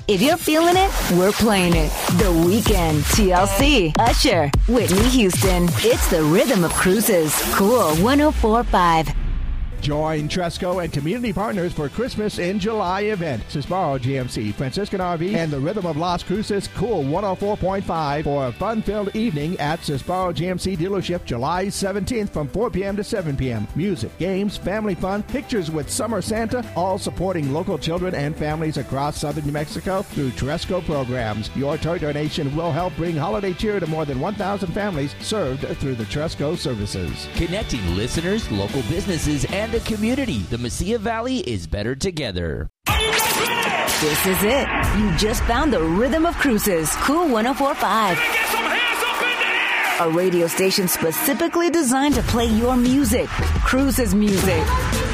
If you're feeling it, we're playing it. The Weeknd, TLC, Usher, Whitney Houston. It's the rhythm of cruises. Cool 104.5. Join Tresco and community partners for Christmas in July event. Sisbaro GMC, Franciscan RV, and the Rhythm of Las Cruces Cool 104.5 for a fun-filled evening at Sisbaro GMC dealership July 17th from 4 p.m. to 7 p.m. Music, games, family fun, pictures with Summer Santa, all supporting local children and families across southern New Mexico through Tresco programs. Your toy donation will help bring holiday cheer to more than 1,000 families served through the Tresco services. Connecting listeners, local businesses, and the community. The Mesilla Valley is better together. This is it. You just found the rhythm of cruises. Cool 104.5. A radio station specifically designed to play your music. Cruises music.